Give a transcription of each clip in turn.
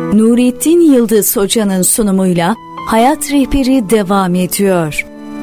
Nurettin Yıldız Hoca'nın sunumuyla Hayat Rehberi devam ediyor.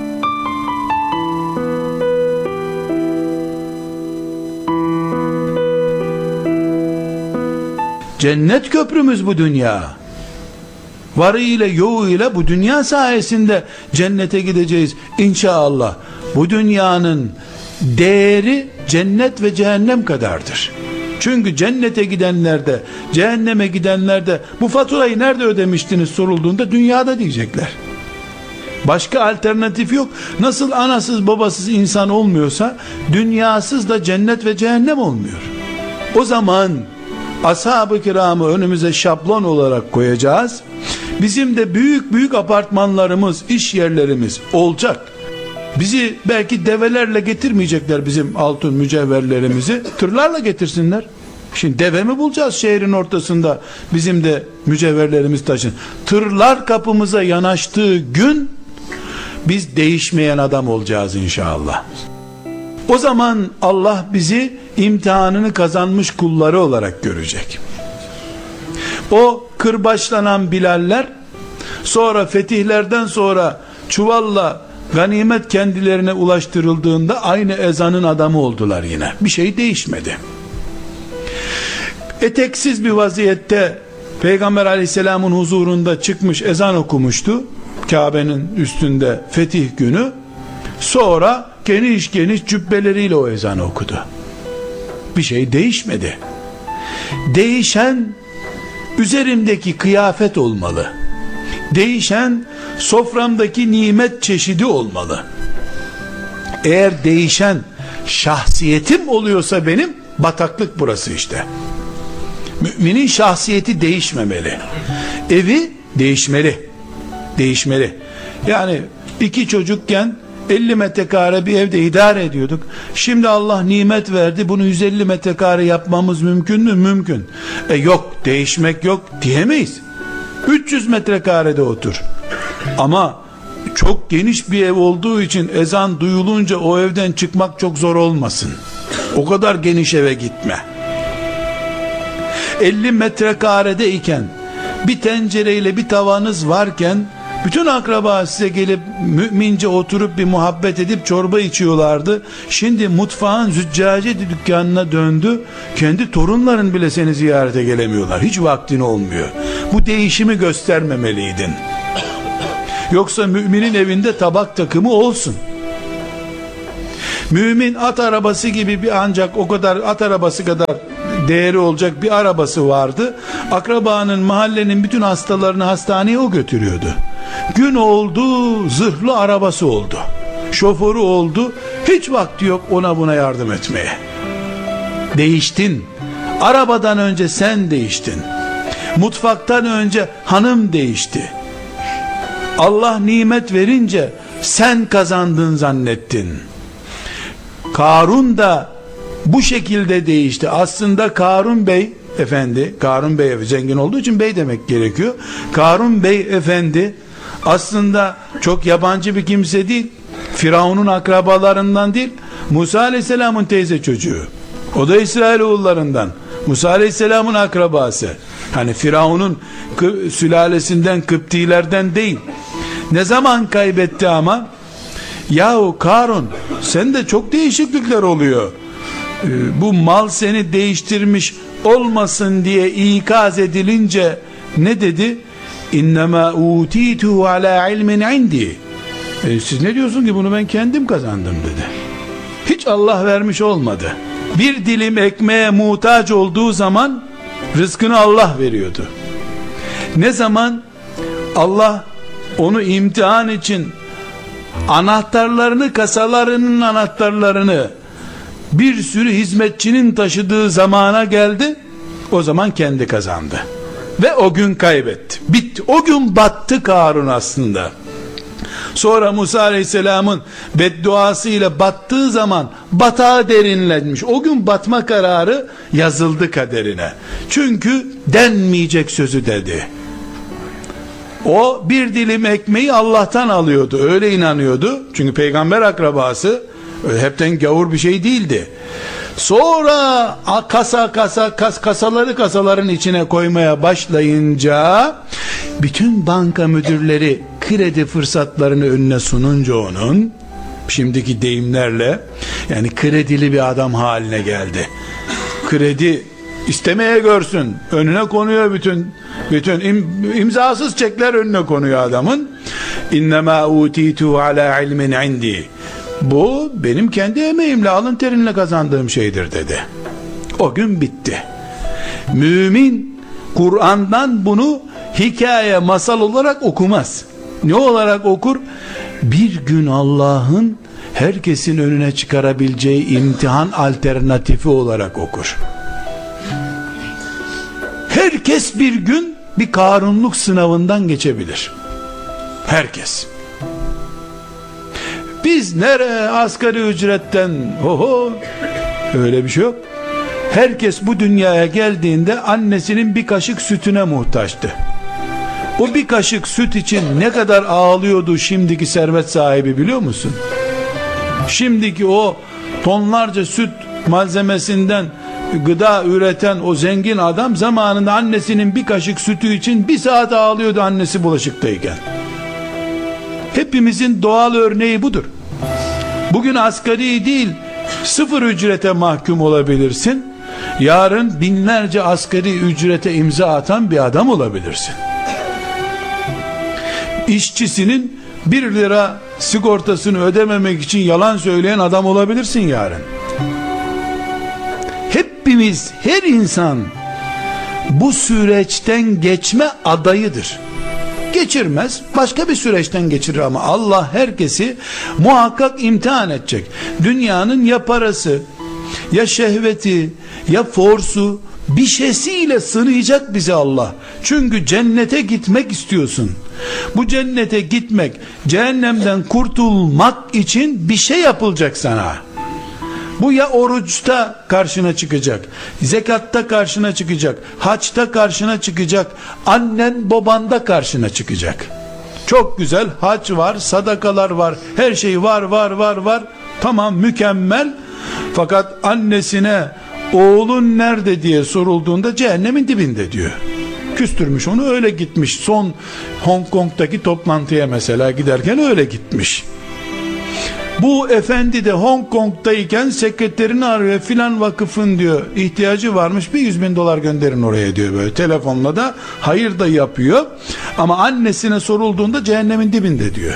Cennet köprümüz bu dünya. Varıyla yoğuyla bu dünya sayesinde cennete gideceğiz inşallah. Bu dünyanın değeri cennet ve cehennem kadardır. Çünkü cennete gidenler de cehenneme gidenler de bu faturayı nerede ödemiştiniz sorulduğunda dünyada diyecekler. Başka alternatif yok. Nasıl anasız babasız insan olmuyorsa dünyasız da cennet ve cehennem olmuyor. O zaman ashab-ı kiramı önümüze şablon olarak koyacağız. Bizim de büyük büyük apartmanlarımız, iş yerlerimiz olacak. Bizi belki develerle getirmeyecekler, bizim altın mücevherlerimizi tırlarla getirsinler. Şimdi deve mi bulacağız şehrin ortasında bizim de mücevherlerimizi taşın? Tırlar kapımıza yanaştığı gün biz değişmeyen adam olacağız inşallah. O zaman Allah bizi imtihanını kazanmış kulları olarak görecek. O kırbaçlanan Bilaller sonra fetihlerden sonra çuvalla ganimet kendilerine ulaştırıldığında aynı ezanın adamı oldular yine. Bir şey değişmedi. Eteksiz bir vaziyette Peygamber aleyhisselamın huzurunda çıkmış ezan okumuştu. Kabe'nin üstünde fetih günü. Sonra geniş geniş cübbeleriyle o ezanı okudu. Bir şey değişmedi. Değişen üzerimdeki kıyafet olmalı. Değişen soframdaki nimet çeşidi olmalı. Eğer değişen şahsiyetim oluyorsa benim, bataklık burası işte. Müminin şahsiyeti değişmemeli. Evi değişmeli. Değişmeli. Yani 2 çocukken 50 metrekare bir evde idare ediyorduk. Şimdi Allah nimet verdi. Bunu 150 metrekare yapmamız mümkün mü? Mümkün. Yok, değişmek yok diyemeyiz. 300 metrekarede otur. Ama çok geniş bir ev olduğu için ezan duyulunca o evden çıkmak çok zor olmasın. O kadar geniş eve gitme. 50 metrekarede iken, bir tencereyle bir tavanız varken, bütün akraba size gelip mümince oturup bir muhabbet edip çorba içiyorlardı. Şimdi mutfağın züccaciye dükkanına döndü. Kendi torunların bile seni ziyarete gelemiyorlar. Hiç vaktin olmuyor. Bu değişimi göstermemeliydin. Yoksa müminin evinde tabak takımı olsun. Mümin at arabası gibi bir, ancak o kadar at arabası kadar değeri olacak bir arabası vardı. Akrabanın, mahallenin bütün hastalarını hastaneye o götürüyordu. Gün oldu, zırhlı arabası oldu. Şoförü oldu. Hiç vakti yok ona buna yardım etmeye. Değiştin. Arabadan önce sen değiştin. Mutfaktan önce hanım değişti. Allah nimet verince sen kazandın zannettin. Karun da bu şekilde değişti. Aslında Karun Bey efendi, Karun Bey zengin olduğu için bey demek gerekiyor. Karun Bey efendi aslında çok yabancı bir kimse değil. Firavun'un akrabalarından değil. Musa Aleyhisselam'ın teyze çocuğu. O da İsrailoğullarından. Musa Aleyhisselam'ın akrabası. Hani Firavun'un sülalesinden, Kıptilerden değil. Ne zaman kaybetti ama? Yahu Karun, sende çok değişiklikler oluyor. Bu mal seni değiştirmiş olmasın diye ikaz edilince ne dedi? İnnemâ utitu ala ilmin indi. Siz ne diyorsun ki, bunu ben kendim kazandım dedi. Hiç Allah vermiş olmadı. Bir dilim ekmeğe muhtaç olduğu zaman rızkını Allah veriyordu. Ne zaman Allah onu imtihan için anahtarlarını, kasalarının anahtarlarını bir sürü hizmetçinin taşıdığı zamana geldi, o zaman kendi kazandı ve o gün kaybetti, bitti. O gün battı Karun aslında. Sonra Musa Aleyhisselam'ın bedduasıyla battığı zaman batağa derinlenmiş. O gün batma kararı yazıldı kaderine. Çünkü denmeyecek sözü dedi. O bir dilim ekmeği Allah'tan alıyordu, öyle inanıyordu. Çünkü peygamber akrabası hepten gavur bir şey değildi. Sonra kasaların içine koymaya başlayınca, bütün banka müdürleri kredi fırsatlarını önüne sununca onun, şimdiki deyimlerle, yani kredili bir adam haline geldi. Kredi istemeye görsün, önüne konuyor bütün imzasız çekler önüne konuyor adamın. İnnemâ utitu ala ilmin indi. Bu benim kendi emeğimle, alın terinle kazandığım şeydir dedi. O gün bitti. Mümin Kur'an'dan bunu hikaye, masal olarak okumaz. Ne olarak okur? Bir gün Allah'ın herkesin önüne çıkarabileceği imtihan alternatifi olarak okur. Herkes bir gün bir Karunluk sınavından geçebilir. Herkes. Biz nereye asgari ücretten, öyle bir şey yok. Herkes bu dünyaya geldiğinde annesinin bir kaşık sütüne muhtaçtı. O bir kaşık süt için ne kadar ağlıyordu şimdiki servet sahibi, biliyor musun? Şimdiki o tonlarca süt malzemesinden gıda üreten o zengin adam zamanında annesinin bir kaşık sütü için bir saat ağlıyordu annesi bulaşıktayken. Hepimizin doğal örneği budur. Bugün asgari değil, sıfır ücrete mahkum olabilirsin. Yarın binlerce asgari ücrete imza atan bir adam olabilirsin. İşçisinin 1 lira sigortasını ödememek için yalan söyleyen adam olabilirsin yarın. Hepimiz, her insan bu süreçten geçme adayıdır. Geçirmez, başka bir süreçten geçirir, ama Allah herkesi muhakkak imtihan edecek. Dünyanın ya parası, ya şehveti, ya forsu, bir şeysiyle sınayacak bizi Allah. Çünkü cennete gitmek istiyorsun. Bu cennete gitmek, cehennemden kurtulmak için bir şey yapılacak sana. Bu ya oruçta karşına çıkacak, zekatta karşına çıkacak, haçta karşına çıkacak, annen babanda karşına çıkacak. Çok güzel, hac var, sadakalar var, her şey var. Tamam, mükemmel. Fakat annesine oğlun nerede diye sorulduğunda cehennemin dibinde diyor. Küstürmüş onu, öyle gitmiş. Son Hong Kong'daki toplantıya mesela giderken öyle gitmiş. Bu efendi de Hong Kong'dayken sekreterini arıyor, filan vakıfın diyor ihtiyacı varmış, bir $100.000 gönderin oraya diyor, böyle telefonla da hayır da yapıyor, ama annesine sorulduğunda cehennemin dibinde diyor.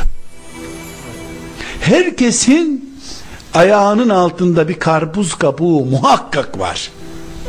Herkesin ayağının altında bir karpuz kabuğu muhakkak var.